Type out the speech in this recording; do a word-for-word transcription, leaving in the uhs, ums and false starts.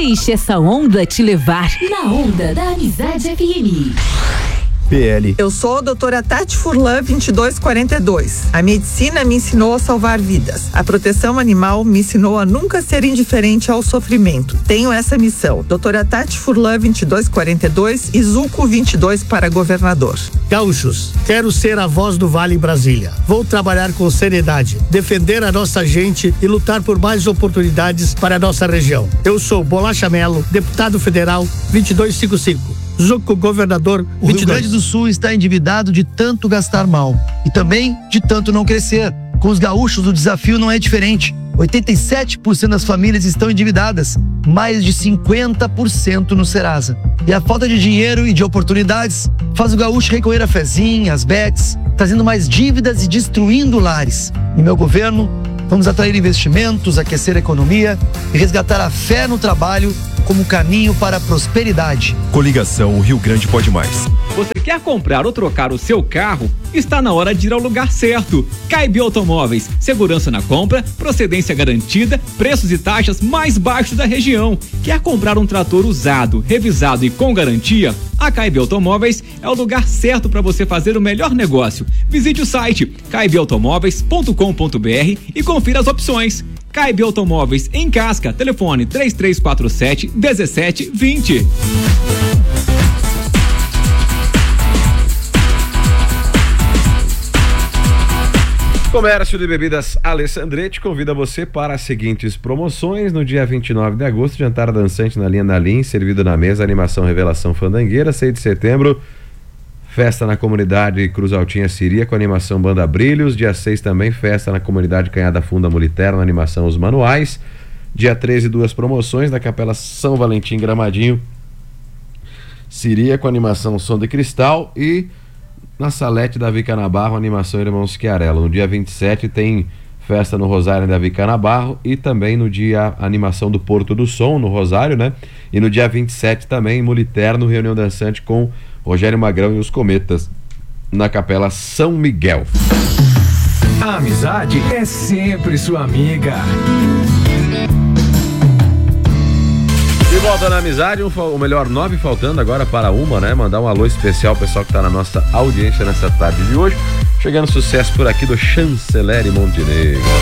Deixe essa onda te levar na onda da Amizade F M. P L. Eu sou a doutora Tati Furlan, vinte e dois quarenta e dois. A medicina me ensinou a salvar vidas. A proteção animal me ensinou a nunca ser indiferente ao sofrimento. Tenho essa missão. Doutora Tati Furlan, vinte e dois quarenta e dois, Izuco vinte e dois para governador. Gaúchos, quero ser a voz do Vale em Brasília. Vou trabalhar com seriedade, defender a nossa gente e lutar por mais oportunidades para a nossa região. Eu sou Bolacha Melo, deputado federal, vinte e dois cinquenta e cinco. Zuco, governador, O Rio Grande do Sul está endividado de tanto gastar mal e também de tanto não crescer. Com os gaúchos, o desafio não é diferente. oitenta e sete por cento das famílias estão endividadas, mais de cinquenta por cento no Serasa. E a falta de dinheiro e de oportunidades faz o gaúcho recorrer a fezinha, às bets, trazendo mais dívidas e destruindo lares. Em meu governo, vamos atrair investimentos, aquecer a economia e resgatar a fé no trabalho como caminho para a prosperidade. Coligação Rio Grande Pode Mais. Você quer comprar ou trocar o seu carro? Está na hora de ir ao lugar certo. Caib Automóveis. Segurança na compra, procedência garantida, preços e taxas mais baixos da região. Quer comprar um trator usado, revisado e com garantia? A Caib Automóveis é o lugar certo para você fazer o melhor negócio. Visite o site caib automóveis ponto com ponto b r e confira as opções. Caib Automóveis em Casca, telefone três três quatro sete, um sete dois zero. Comércio de Bebidas Alessandrete convida você para as seguintes promoções. No dia vinte e nove de agosto, jantar dançante na linha da Lin, servido na mesa, animação Revelação Fandangueira. seis de setembro, festa na comunidade Cruz Altinha Siria com animação Banda Brilhos. Dia seis também, festa na comunidade Canhada Funda Moliterno, animação Os Manuais. Dia treze, duas promoções na Capela São Valentim Gramadinho Siria com animação Som de Cristal, e na Salete Davi Canabarro, animação Irmãos Schiarello. No dia vinte e sete tem festa no Rosário Davi Canabarro, e também no dia animação do Porto do Som, no Rosário, né? E no dia vinte e sete também em Moliterno, reunião dançante com Rogério Magrão e os Cometas, na Capela São Miguel. A amizade é sempre sua amiga. De volta na amizade, um, o melhor nove faltando agora para uma, né? Mandar um alô especial ao pessoal que está na nossa audiência nessa tarde de hoje. Chegando sucesso por aqui do Chanceler e Montenegro.